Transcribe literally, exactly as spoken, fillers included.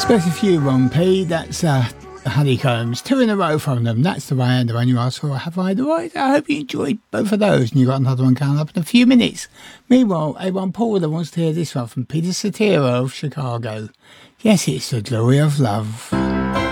Especially for you, Ron P. That's uh, the Honeycombs. Two in a row from them. That's the way, and the one you asked for. Have I the right? I hope you enjoyed both of those. And you've got another one coming up in a few minutes. Meanwhile, A one Paula wants to hear this one from Peter Cetera of Chicago. Yes, it's the glory of love.